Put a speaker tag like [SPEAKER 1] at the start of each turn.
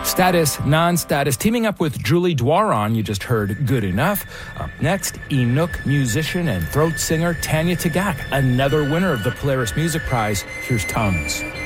[SPEAKER 1] Status, Non-Status, teaming up with Julie Dwaron. You just heard Good Enough. Up next, Inuk musician and throat singer Tanya Tagaq, another winner of the Polaris Music Prize. Here's Tongues.